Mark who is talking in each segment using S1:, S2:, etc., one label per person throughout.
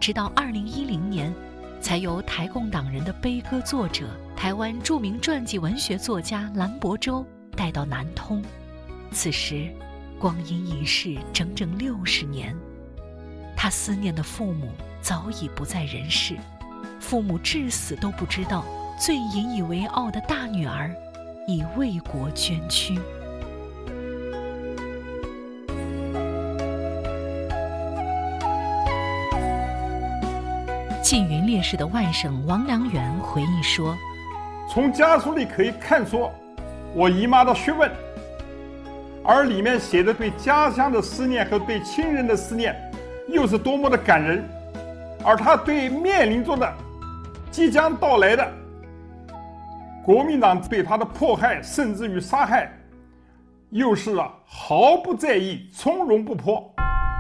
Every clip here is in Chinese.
S1: 直到2010年，才由台共党人的悲歌作者、台湾著名传记文学作家蓝伯洲带到南通。此时，光阴已逝整整60年，他思念的父母早已不在人世，父母至死都不知道，最引以为傲的大女儿已为国捐躯。缙云烈士的外甥王良元回忆说：
S2: 从家书里可以看出我姨妈的学问，而里面写的对家乡的思念和对亲人的思念又是多么的感人，而他对面临着的即将到来的国民党对他的迫害甚至于杀害又是毫不在意，从容不迫。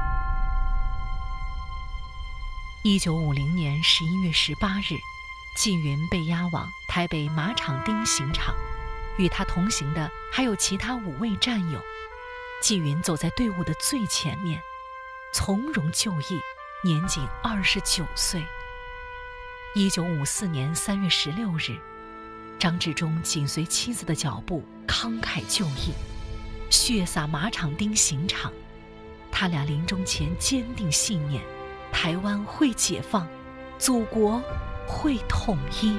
S1: 1950年11月18日，缙云被押往台北马场町刑场，与他同行的还有其他5位战友。缙云走在队伍的最前面，从容就义，年仅29岁。1954年3月16日，张治中紧随妻子的脚步，慷慨就义，血洒马场町刑场。他俩临终前坚定信念：台湾会解放，祖国会统一。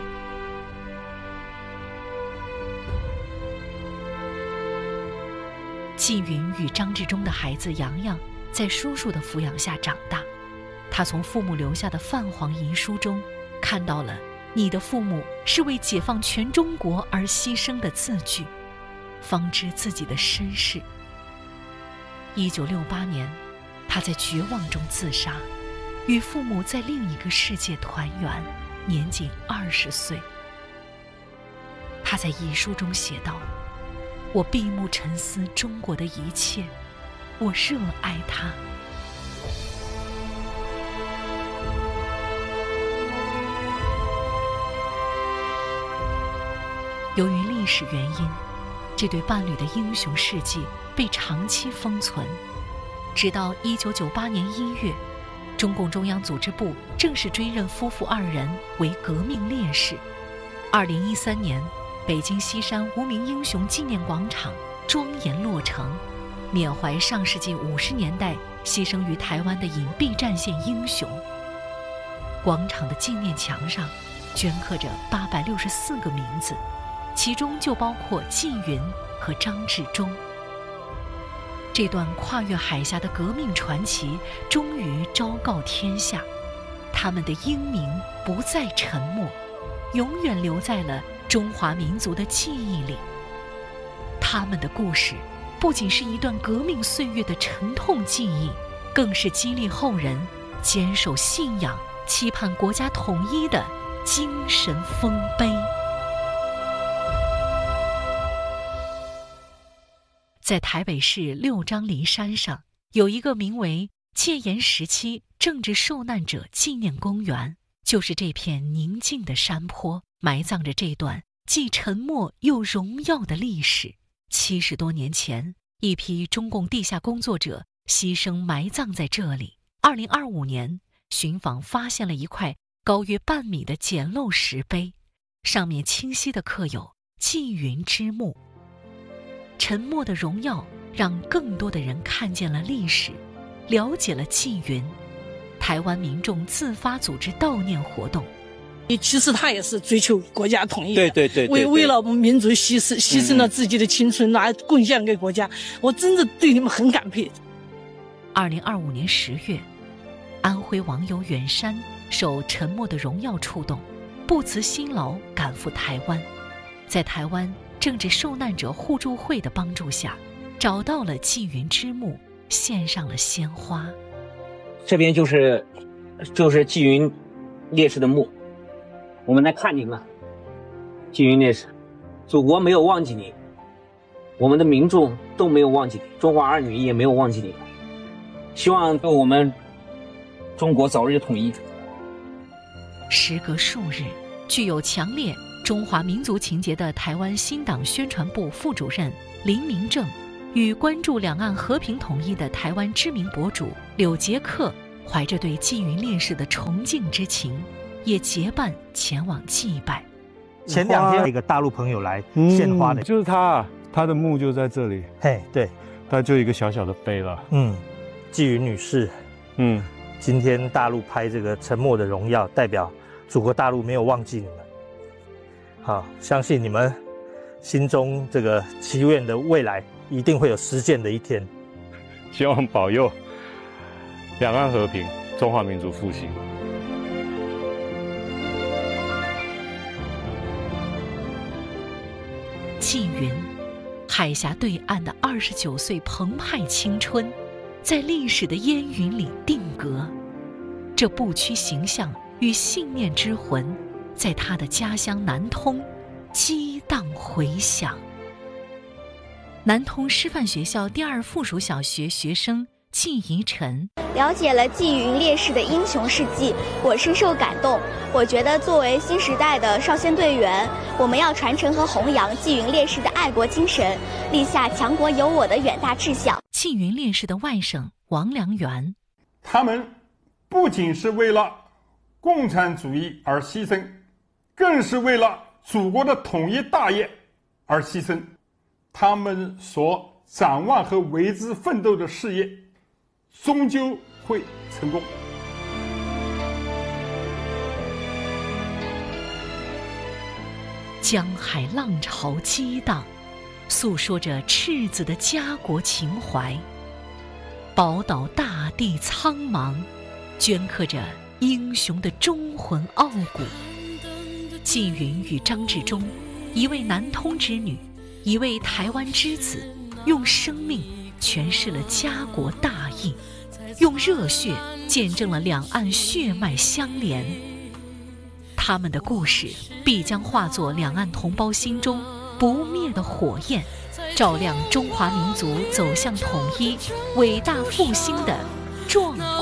S1: 缙云与张治中的孩子洋洋在叔叔的抚养下长大，他从父母留下的泛黄遗书中看到了“你的父母是为解放全中国而牺牲”的字句，方知自己的身世。1968年，他在绝望中自杀，与父母在另一个世界团圆，年仅20岁。他在遗书中写道：我闭目沉思中国的一切，我热爱它。由于历史原因，这对伴侣的英雄事迹被长期封存，直到1998年1月，中共中央组织部正式追认夫妇2人为革命烈士。2013年，北京西山无名英雄纪念广场庄严落成，缅怀上世纪50年代牺牲于台湾的隐蔽战线英雄。广场的纪念墙上镌刻着864个名字，其中就包括缙云和张治中。这段跨越海峡的革命传奇终于昭告天下，他们的英名不再沉默，永远留在了中华民族的记忆里。他们的故事不仅是一段革命岁月的沉痛记忆，更是激励后人坚守信仰、期盼国家统一的精神丰碑。在台北市六张犁山上，有一个名为戒严时期政治受难者纪念公园，就是这片宁静的山坡埋葬着这段既沉默又荣耀的历史。70多年前，一批中共地下工作者牺牲埋葬在这里。2025年，巡访发现了一块高约半米的简陋石碑，上面清晰地刻有缙云之墓。沉默的荣耀让更多的人看见了历史，了解了缙云。台湾民众自发组织悼念活动。
S3: 其实他也是追求国家统一的，
S4: 对，
S3: 为了民族牺牲了自己的青春，来贡献给国家。我真的对你们很感佩。
S1: 2025年10月，安徽网友远山受沉默的荣耀触动，不辞辛劳赶赴台湾，在台湾政治受难者互助会的帮助下，找到了缙云之墓，献上了鲜花。
S4: 这边就是缙云烈士的墓，我们来看您了。缙云烈士，祖国没有忘记你，我们的民众都没有忘记你，中华儿女也没有忘记你，希望对我们中国早日统一。
S1: 时隔数日，具有强烈中华民族情结的台湾新党宣传部副主任林明正与关注两岸和平统一的台湾知名博主柳杰克怀着对纪云烈士的崇敬之情，也结伴前往祭拜。
S5: 前2天有一个大陆朋友来献花的，
S6: 就是他的墓就在这里。
S5: 嘿，对，
S6: 他就一个小小的碑了。
S5: 纪云女士，今天大陆拍这个《沉默的荣耀》，代表祖国大陆没有忘记你们。好，相信你们心中这个祈愿的未来一定会有实现的一天。
S6: 希望保佑两岸和平，中华民族复兴。
S1: 纪云，海峡对岸的29岁澎湃青春，在历史的烟云里定格。这不屈形象与信念之魂，在他的家乡南通激荡回响。南通师范学校第2附属小学学生纪怡晨
S7: 了解了纪云烈士的英雄事迹，我深受感动。我觉得作为新时代的少先队员，我们要传承和弘扬纪云烈士的爱国精神，立下强国有我的远大志向。
S1: 纪云烈士的外甥王良元，
S2: 他们不仅是为了共产主义而牺牲，更是为了祖国的统一大业而牺牲。他们所展望和为之奋斗的事业，终究会成功。
S1: 江海浪潮激荡，诉说着赤子的家国情怀；宝岛大地苍茫，镌刻着英雄的忠魂傲骨。纪云与张治中，一位南通之女，一位台湾之子，用生命诠释了家国大义，用热血见证了两岸血脉相连。他们的故事必将化作两岸同胞心中不灭的火焰，照亮中华民族走向统一、伟大复兴的壮